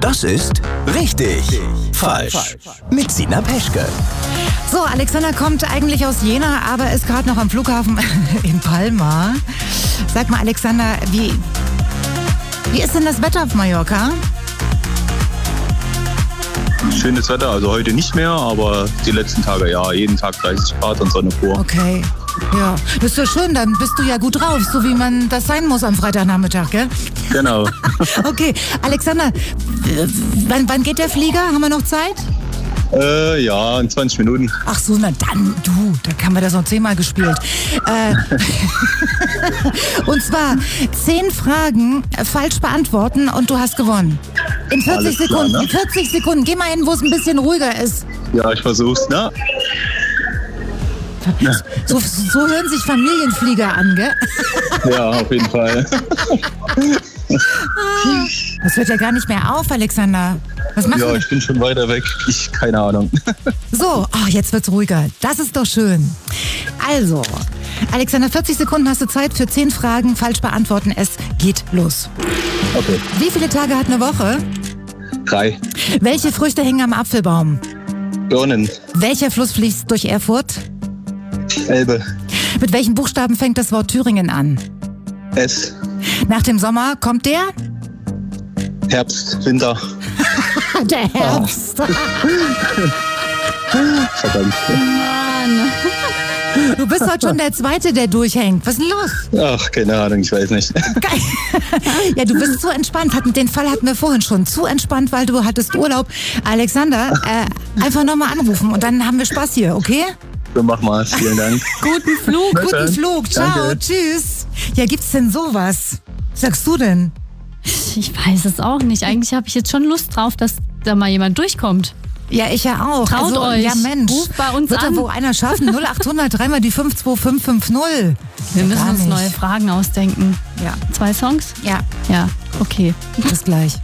Das ist richtig falsch. Mit Sina Peschke. So, Alexander kommt eigentlich aus Jena, aber ist gerade noch am Flughafen in Palma. Sag mal, Alexander, wie ist denn das Wetter auf Mallorca? Schönes Wetter, also heute nicht mehr, aber die letzten Tage ja, jeden Tag 30 Grad und Sonne pur. Okay, ja, das ist ja schön, dann bist du ja gut drauf, so wie man das sein muss am Freitagnachmittag, gell? Genau. Okay, Alexander, wann geht der Flieger? Haben wir noch Zeit? Ja, in 20 Minuten. Ach so, na dann, da haben wir das noch 10-mal gespielt. Und zwar 10 Fragen falsch beantworten und du hast gewonnen. In 40 Alles klar, Sekunden. ne? 40 Sekunden. Geh mal hin, wo es ein bisschen ruhiger ist. Ja, ich versuch's, ne? So hören sich Familienflieger an, gell? Ja, auf jeden Fall. Das hört ja gar nicht mehr auf, Alexander. Was machst Ja, du? ich bin schon weiter weg. Keine Ahnung. So, jetzt wird's ruhiger. Das ist doch schön. Also, Alexander, 40 Sekunden hast du Zeit für 10 Fragen. Falsch beantworten. Es geht los. Okay. Wie viele Tage hat eine Woche? 3. Welche Früchte hängen am Apfelbaum? Birnen. Welcher Fluss fließt durch Erfurt? Elbe. Mit welchen Buchstaben fängt das Wort Thüringen an? S. Nach dem Sommer kommt der? Herbst. Winter. Der Herbst. Verdammt. Mann. Du bist heute schon der Zweite, der durchhängt. Was ist denn los? Ach, keine Ahnung, ich weiß nicht. Geil. Ja, du bist zu entspannt. Den Fall hatten wir vorhin schon. Zu entspannt, weil du hattest Urlaub. Alexander, einfach nochmal anrufen und dann haben wir Spaß hier, okay? So, mach mal. Vielen Dank. Guten Flug, Bis guten dann. Flug. Ciao, Danke. tschüss. Ja, gibt's denn sowas? Was sagst du denn? Ich weiß es auch nicht. Eigentlich habe ich jetzt schon Lust drauf, dass da mal jemand durchkommt. Ja, ich ja auch. Traut euch. Ja, Mensch. Ruft bei uns Wird an. da wohl einer schaffen? 0800 3 mal die 52550. Wir müssen Gar uns nicht. neue Fragen ausdenken. Ja. 2 Songs? Ja, Ja, okay. bis gleich.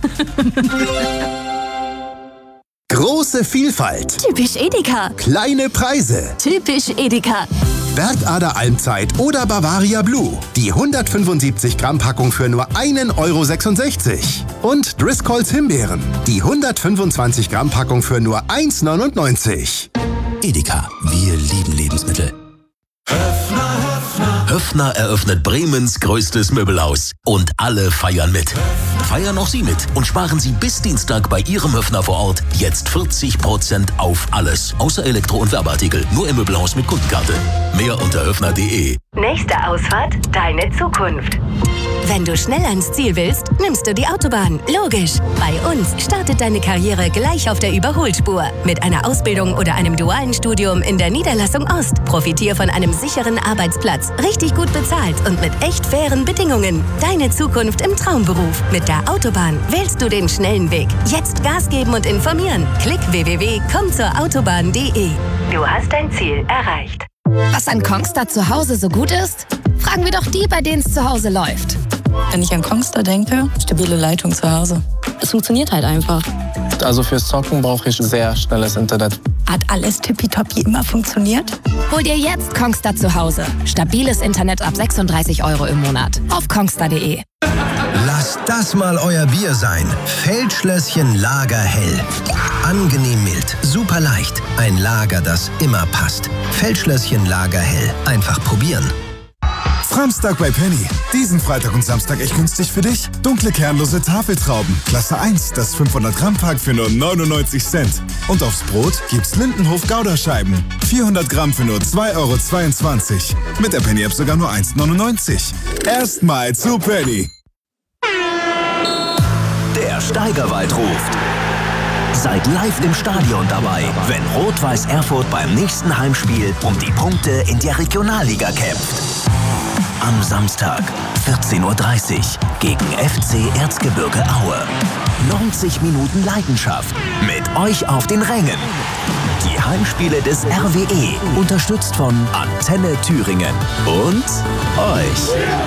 Große Vielfalt. Typisch Edeka. Kleine Preise. Typisch Edeka. Bergader Almzeit oder Bavaria Blue. Die 175 Gramm Packung für nur 1,66 €. Und Driscolls Himbeeren. Die 125 Gramm Packung für nur 1,99 €. Edeka, wir lieben Lebensmittel. Höffner eröffnet Bremens größtes Möbelhaus. Und alle feiern mit. Feiern auch Sie mit und sparen Sie bis Dienstag bei Ihrem Höffner vor Ort jetzt 40% auf alles. Außer Elektro- und Werbeartikel. Nur im Möbelhaus mit Kundenkarte. Mehr unter höffner.de. Nächste Ausfahrt, deine Zukunft. Wenn du schnell ans Ziel willst, nimmst du die Autobahn. Logisch. Bei uns startet deine Karriere gleich auf der Überholspur. Mit einer Ausbildung oder einem dualen Studium in der Niederlassung Ost. Profitier von einem sicheren Arbeitsplatz, richtig gut bezahlt und mit echt fairen Bedingungen. Deine Zukunft im Traumberuf. Mit der Autobahn wählst du den schnellen Weg. Jetzt Gas geben und informieren. Klick www.kommzurautobahn.de. Du hast dein Ziel erreicht. Was an Kongstar zu Hause so gut ist? Fragen wir doch die, bei denen es zu Hause läuft. Wenn ich an Kongstar denke, stabile Leitung zu Hause. Es funktioniert halt einfach. Also fürs Zocken brauche ich sehr schnelles Internet. Hat alles tippitoppi immer funktioniert? Hol dir jetzt Kongstar zu Hause. Stabiles Internet ab 36 € im Monat. Auf kongstar.de. Lasst das mal euer Bier sein. Feldschlösschen Lager Hell. Angenehm mild, super leicht. Ein Lager, das immer passt. Feldschlösschen Lager Hell. Einfach probieren. Samstag bei Penny. Diesen Freitag und Samstag echt günstig für dich. Dunkle kernlose Tafeltrauben. Klasse 1, das 500 Gramm Pack für nur 99 Cent. Und aufs Brot gibt's Lindenhof Gouda-Scheiben. 400 Gramm für nur 2,22 €. Mit der Penny-App sogar nur 1,99 €. Erstmal zu Penny. Der Steigerwald ruft. Seid live im Stadion dabei, wenn Rot-Weiß Erfurt beim nächsten Heimspiel um die Punkte in der Regionalliga kämpft. Am Samstag, 14:30 Uhr, gegen FC Erzgebirge Aue. 90 Minuten Leidenschaft mit euch auf den Rängen. Die Heimspiele des RWE, unterstützt von Antenne Thüringen und euch.